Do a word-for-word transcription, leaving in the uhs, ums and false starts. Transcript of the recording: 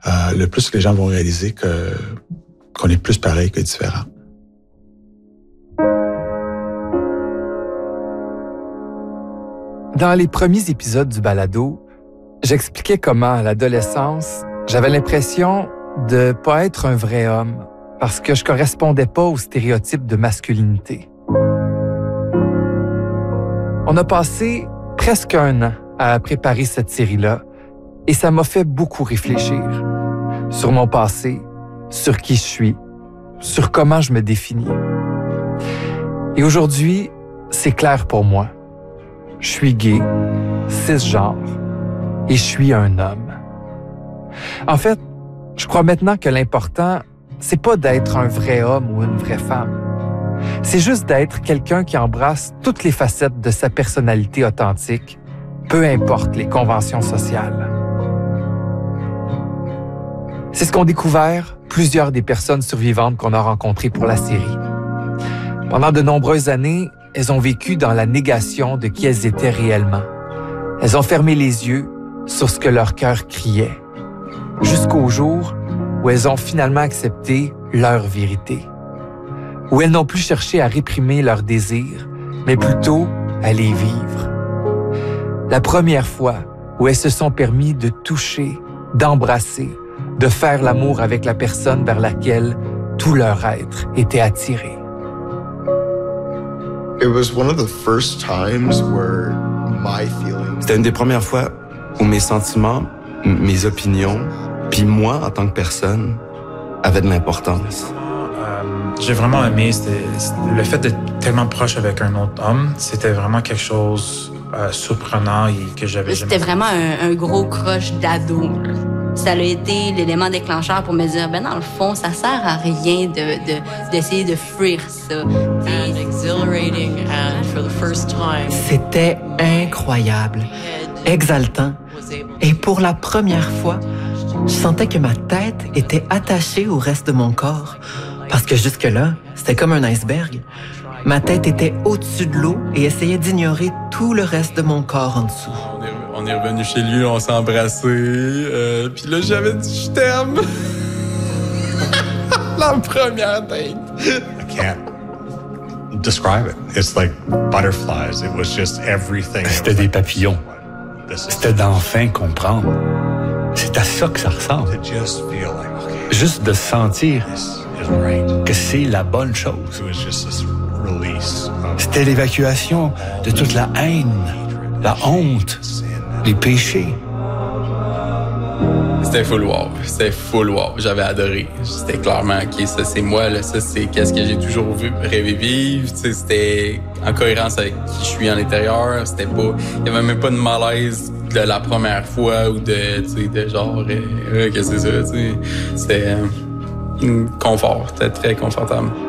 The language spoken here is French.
euh, le plus que les gens vont réaliser que, qu'on est plus pareil que différent. Dans les premiers épisodes du balado, j'expliquais comment, à l'adolescence, j'avais l'impression de pas être un vrai homme parce que je correspondais pas aux stéréotypes de masculinité. On a passé presque un an à préparer cette série-là et ça m'a fait beaucoup réfléchir sur mon passé, sur qui je suis, sur comment je me définis. Et aujourd'hui, c'est clair pour moi. Je suis gay, cisgenre, et je suis un homme. En fait, je crois maintenant que l'important, c'est pas d'être un vrai homme ou une vraie femme. C'est juste d'être quelqu'un qui embrasse toutes les facettes de sa personnalité authentique, peu importe les conventions sociales. C'est ce qu'ont découvert plusieurs des personnes survivantes qu'on a rencontrées pour la série. Pendant de nombreuses années, elles ont vécu dans la négation de qui elles étaient réellement. Elles ont fermé les yeux sur ce que leur cœur criait, jusqu'au jour où elles ont finalement accepté leur vérité, où elles n'ont plus cherché à réprimer leurs désirs, mais plutôt à les vivre. La première fois où elles se sont permis de toucher, d'embrasser, de faire l'amour avec la personne vers laquelle tout leur être était attiré. C'était une des premières fois où mes sentiments, m- mes opinions, puis moi en tant que personne, avaient de l'importance. Euh, j'ai vraiment aimé c'était, c'était le fait d'être tellement proche avec un autre homme. C'était vraiment quelque chose euh, surprenant et que j'avais jamais. C'était vraiment un, un gros crush d'ado. Là. Ça a été l'élément déclencheur pour me dire, ben dans le fond, ça sert à rien de, de, d'essayer de fuir ça. And exhilarating and for the first time. C'était incroyable, exaltant. Et pour la première fois, je sentais que ma tête était attachée au reste de mon corps. Parce que jusque-là, c'était comme un iceberg. Ma tête était au-dessus de l'eau et essayait d'ignorer tout le reste de mon corps en dessous. On est, on est revenu chez lui, on s'est embrassés, euh, puis là, j'avais dit « je t'aime ». La première date. I can't describe it. It's like butterflies. It was just everything. C'était des papillons. C'était d'enfin comprendre. C'est à ça que ça ressemble. Juste de sentir que c'est la bonne chose. C'était l'évacuation de toute la haine, la honte, les péchés. C'était full wow. C'était full wow. J'avais adoré. C'était clairement, OK, ça c'est moi, là, ça c'est qu'est-ce que j'ai toujours vu, rêvé vivre. T'sais, c'était en cohérence avec qui je suis à l'intérieur. C'était pas, il y avait même pas de malaise de la première fois ou de, tu sais, de genre, euh, qu'est-ce que c'est ça, tu sais. C'était euh, confort. C'était très confortable.